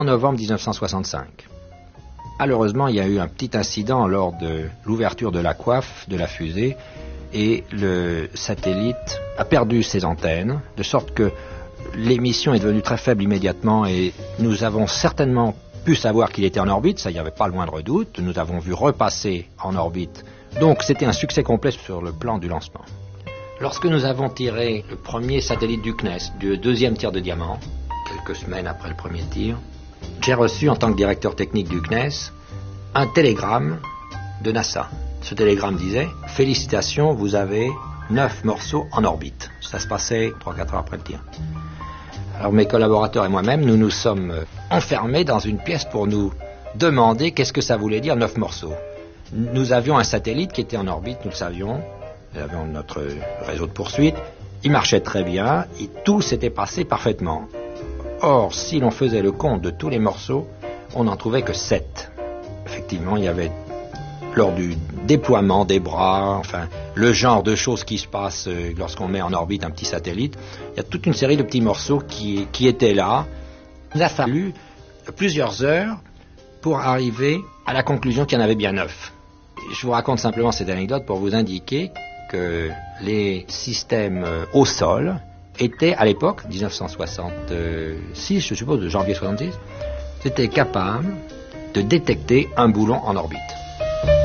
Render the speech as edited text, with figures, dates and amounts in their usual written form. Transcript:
en novembre 1965. Malheureusement, il y a eu un petit incident lors de l'ouverture de la coiffe de la fusée et le satellite a perdu ses antennes, de sorte que l'émission est devenue très faible immédiatement et nous avons certainement pu savoir qu'il était en orbite, ça il n'y avait pas le moindre doute, nous avons vu repasser en orbite, donc c'était un succès complet sur le plan du lancement. Lorsque nous avons tiré le premier satellite du CNES, du deuxième tir de diamant, quelques semaines après le premier tir, j'ai reçu en tant que directeur technique du CNES un télégramme de NASA. Ce télégramme disait « Félicitations, vous avez 9 morceaux en orbite ». Ça se passait 3-4 heures après le tir. Alors mes collaborateurs et moi-même, nous nous sommes enfermés dans une pièce pour nous demander qu'est-ce que ça voulait dire 9 morceaux. Nous avions un satellite qui était en orbite, nous le savions, nous avions notre réseau de poursuite, il marchait très bien et tout s'était passé parfaitement. Or, si l'on faisait le compte de tous les morceaux, on n'en trouvait que 7. Effectivement, il y avait, lors du déploiement des bras, enfin, le genre de choses qui se passent lorsqu'on met en orbite un petit satellite, il y a toute une série de petits morceaux qui étaient là. Il a fallu plusieurs heures pour arriver à la conclusion qu'il y en avait bien 9. Je vous raconte simplement cette anecdote pour vous indiquer que les systèmes au sol étaient, à l'époque, 1966, je suppose, de janvier 66, étaient capables de détecter un boulon en orbite.